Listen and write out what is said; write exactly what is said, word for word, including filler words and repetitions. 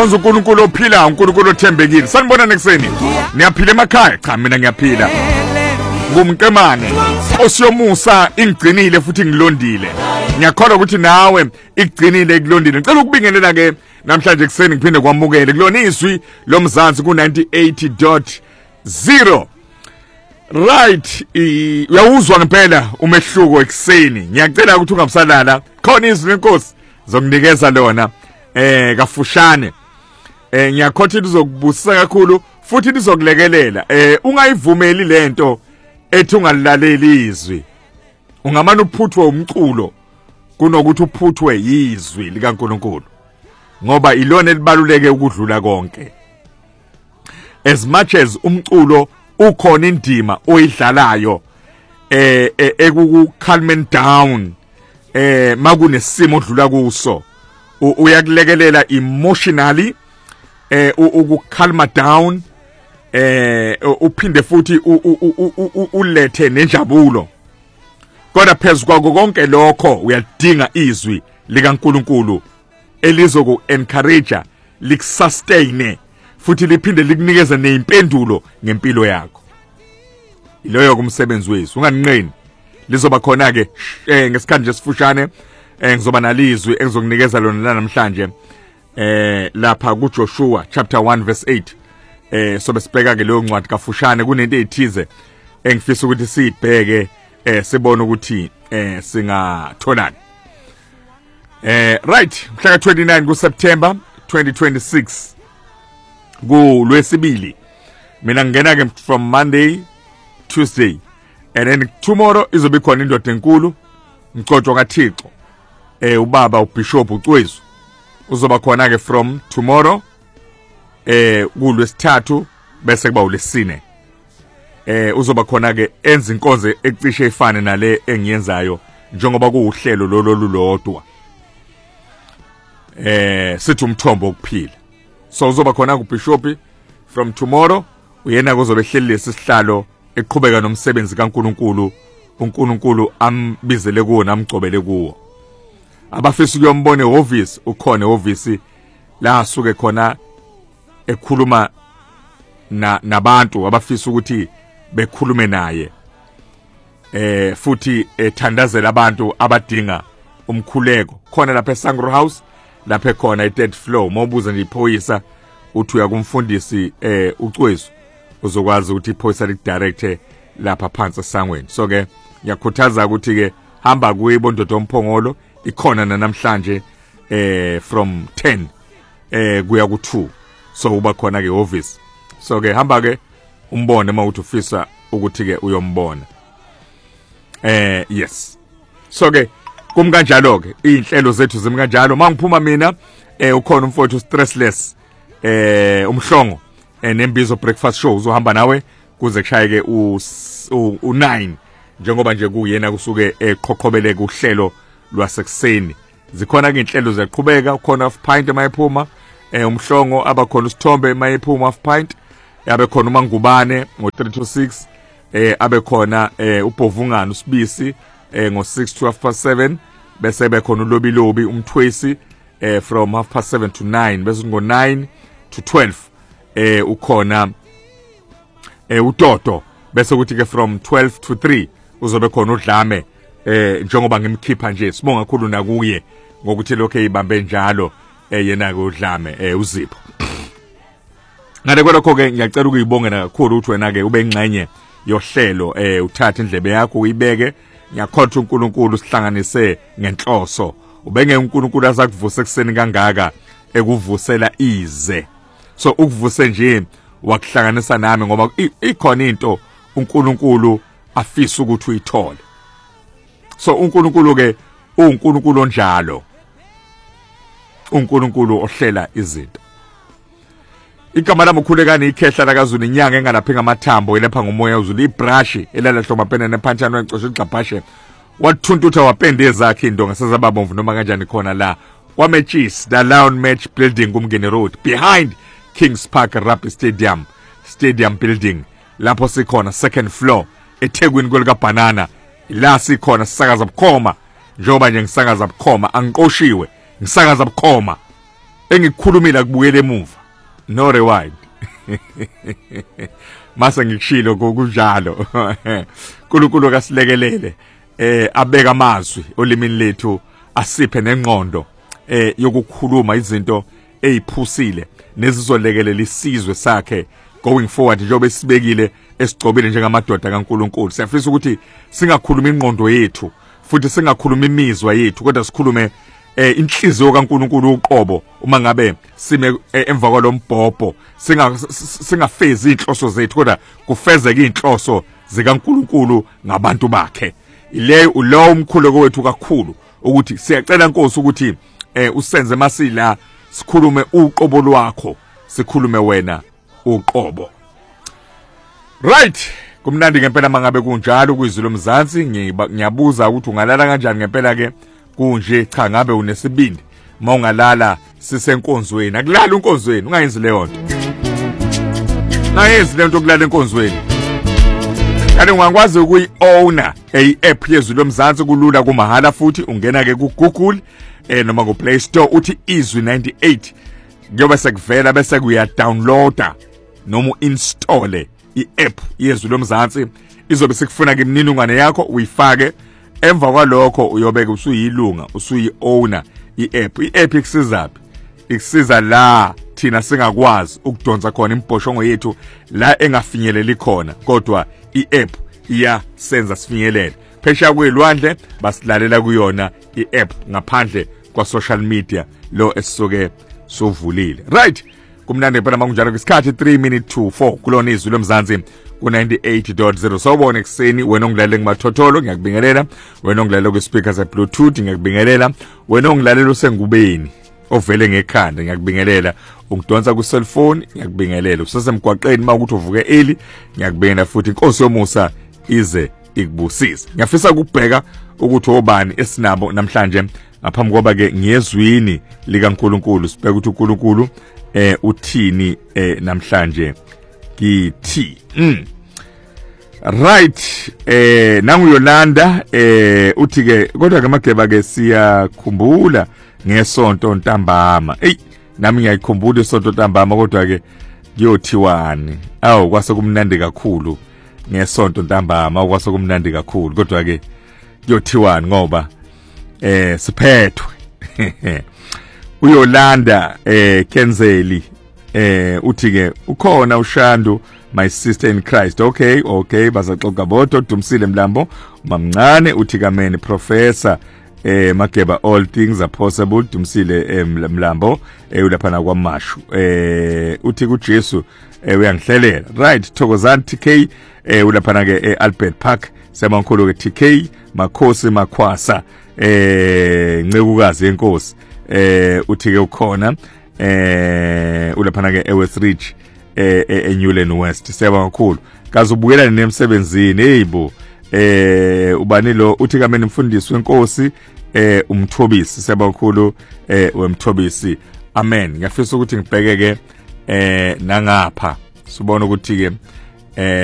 ngikhonza uNkulunkulu ophila, uNkulunkulu othembekile. Sanibona nekuseni. Niyaphila emakhaya? Cha, mina ngiyaphila. Ngumqemane osiyomusa ingcinile futhi ngilondile. Ngiyakholwa ukuthi nawe igcinile ikulondile. Ngicela ukubingelela ke namhlanje kuseni ngiphinde kwamukele kulona izwi lomzansi ku ninety-eight point zero. Right, uyawuzwa ngempela umehluko ekseni. Ngiyacela ukuthi ungabusalala. Khona izwi lenkosi zokunikeza lona eh kafushane. Eh ngiyakhothi lizokubusa kakhulu futhi lizokulekelela. Eh ungayivumeli lento ethi ungalilaleli izwi. Ungamane uphuthwe umculo kunokuthi uphuthwe yizwi likaNkulunkulu. Ngoba ilona elibaluleke ukudlula konke. As much as umculo ukhona indima oyidlalayo eh ekuku calming down eh makunesimo odlula kuso, uyakulekelela emotionally eh uku calm down eh uphinde futhi ulethe nenjabulo. Kodwa phezulu konke lokho uyadinga izwi likaNkulunkulu elizoku encourage, liksustain futhi liphinde likunikeze neimpendulo ngempilo yakho. Iloyo kumsebenzi wethu, unganinqeni. Lizoba khona ke eh ngesikhathi nje sifushane eh ngizoba nalizwi engizokunikeza lona namhlanje eh lapha ku Joshua chapter one verse eight. Eh sobe sibheka ke leyo ncwadi kafushane, kunento ezithize engifisa ukuthi sibheke eh sibone ukuthi eh singatholani. Eh right, mhla ka twenty-nine ku September twenty twenty-six ku lwesibili. Mina ngena ke from Monday, Tuesday, and then tomorrow izobe khona indoda enkulu ngicotshwa kaThixo. Eh ubaba uBishop uCwezu uzoba khona ke from tomorrow eh kulwesithathu bese kuba ulesine. Eh uzoba khona ke enza inkonzo ecishe ifane nale engiyenzayo njengoba kuuhlelo lolo lulodwa. Eh sithi umthombo okuphila. So uzoba khona kuBishop from tomorrow, uyena kuzobe hleli lesihlalo eqhubeka nomsebenzi kaNkulunkulu, uNkulunkulu ambizele kuwo namgcobele kuwo. Abafisa ukuyombona eoffice, ukhona eoffice la asuke khona ekhuluma na nabantu abafisa ukuthi bekhulume naye. Eh futhi ethandazela abantu abadinga umkhuleko. Khona lapha eSangro House, lapha khona i-third floor. Mobuza nje iphoyisa uthi uya kumfundisi eh uCwezu, uzokwazi ukuthi iphoyisa lidirect lapha phansi esangweni. So ke ngiyakhuthaza ukuthi ke hamba kuyibo ndodo omphongolo, ikhona namhlanje eh from ten eh kuya ku two. So uba khona ke office. So ke hamba ke umbone mawuthi ufisa ukuthi ke uyombona. Eh yes. So ke kumkanjalo ke inhlelo zethu zimkanjalo. Mangiphuma mina eh ukhona umfowethu stressless eh umhlongo enembizo breakfast show uzohamba nawe kuze kushayeke u nine njengoba nje kuyena kusuke eqhoqhobele kuhlelo lwasekuseni. Zikhona ke inhlelo ziyaqhubeka, ukhona half pint emayiphuma eh umhlongo abakhona usithombe emayiphuma half pint, yabe khona uMangubane ngo three to six, eh abe khona eh uBovungana usibisi eh ngo six to half past seven, bese bekhona uLobilobi umthwesi eh from half past seven to nine, bese ngo nine to twelve eh ukhona eh uToto, bese kuthi ke from twelve to three uzobe khona uDlame eh njengoba ngimkhipha nje sibonga kakhulu nakuye ngokuthi lokho eyibambe njalo eh yena ke uDlame eh uZipho. Ngale kwalokho ke ngiyacela ukuyibongela kakhulu ukuthi wena ke ube ingxenye yohlelo eh uthatha indlebe yakho uyibeke. Ngiyakhotha uNkulunkulu sihlanganise ngenhloso. Ubenge uNkulunkulu azakuvuse ekseni kangaka ekuvusela ize. So ukuvuse nje wakuhlanganisa nami ngoba ikhona into uNkulunkulu afisa ukuthi uyithole. So uNkulunkulu ke uNkulunkulu onjalo. uNkulunkulu ohlela izinto. Igama lami ukhulekani ikhehla lakaZulu inyanga engalaphi ngamathambo elepha ngomoya uZulu ibrush elalahlwa mapena nephanthano engcoshe igxabhashe wathuntutha wapende zakhe indonga sezababomvu noma kanjani khona la kwaMatches the Lion Match Building kumngene road behind Kings Park Rugby Stadium Stadium Building, lapho sikhona second floor eThekwini kwelika Banana. La sikhona sisakaza bukhoma njoba nje ngisakaza bukhoma angiqoshiwe ngisakaza bukhoma engikukhulumile kubukela emuva no rewind mase ngikushilo kunjalo uNkulunkulu kasilekelele eh abeka amazwi olimini lethu asiphe nengqondo eh yokukhuluma izinto eziphusile nezizolekelela isizwe sakhe going forward njengoba sibekile esigcobile njengamadoda kaNkulunkulu. Siyafisa ukuthi singakhuluma ingqondo yethu futhi singakhuluma imizwa yethu kodwa sikhulume eh inhliziyo kaNkulunkulu uqobo uma ngabe sime emva kwalombhobho singa singafezi inhloso zethu kodwa kufezeke inhloso zikaNkulunkulu ngabantu bakhe. Ile ulo umkhuleko wethu kakhulu ukuthi siyacela Nkosi ukuthi eh usenze masila sikhulume uqobo lwakho sikhulume wena uqobo. Right, kumnandi ngempela mangabe kunjalo kwizwi lomzansi. Ngiyabuza ukuthi ungalala kanjani ngempela ke kunje cha ngabe unesibindi mawungalala sisenkonzweni. Akulala unkonzweni ungayenzi leyo nto. Nayenzi le nto kulala enkonzweni. Kanti ungakwazi ukuyi-owner i-app yezwi lomzansi kulula kumahala futhi ungena ke ku Google eh noma ku Play Store uthi izwi ninety-eight kuyobe sekuvela bese kuya downloada noma install i-app yezwi lomzansi izobe sikufuna ke imniningwane yakho uyifake emva kwalokho uyobeka usuyilunga usuyi-owner i-app. I-app ikusizaphi? Ikusiza la thina singakwazi ukudonsa khona imboshongo yethu la engafinyeleli khona kodwa i-app iyasenza sifinyelele phesha kwelwandle basilalela kuyona i-app ngaphandle kwa social media lo esisoke sovulile. Right, kumnandi phela makunjalo kwisikhathi three minutes to four kulona izwi lomzansi ku ninety-eight point zero. Sawubona ekseni wena ongilalele kumathotholo ngiyakubingelela, wena ongilalele ku speakers e Bluetooth ngiyakubingelela, wena ongilalele usengubeni ovele ngekhanda ngiyakubingelela, ungidonsa ku cellphone ngiyakubingelela, usesemgwaqeni mawukuthi uvuke early ngiyakubingelela futhi inkosi yomusa ize ikubusise. Ngiyafisa ukubheka ukuthi obani esinabo namhlanje ngaphambi koba ke ngiyezwini likaNkulunkulu sibheka ukuthi uNkulunkulu eh uthini eh namhlanje kithi. Mm. Right, eh nangu Yolanda eh uthi ke kodwa ke Mageba ke siyakhumbula ngesonto ntambama. Ey nami ngiyayikhumbula isonto ntambama kodwa ke kuyothiwani. Awu kwase kumnandi kakhulu ngesonto ntambama kwase kumnandi kakhulu kodwa ke kuyothiwani ngoba eh siphethwe. uYolanda eh Kenzeli eh uthi ke ukhona uShandu my sister in Christ. Okay, okay bazaxoxa bodwa Dumsile Mlambo mamncane uthi kamene professor eh Mageba all things are possible Dumsile eh, Mlambo eh ulaphana kwaMashu eh uthi kuJesu eh uyangihlelela. Right, Thokozani T K eh ulaphana ke eh, Albert Park semankulu ke T K Makhosi Makhwasa eh ncekukazi yenkosi eh uthi ke ukhona eh ulaphana ke eWest Ridge eh eNewland West. Siyabonga kakhulu kaze ubukela nemsebenzini eyibo eh ubani lo uthi kamene mfundisi wenkosi eh umthobisi. Siyabonga kakhulu eh wemthobisi. Amen. Ngiyafisa ukuthi ngibheke ke eh nangapha sibone ukuthi ke eh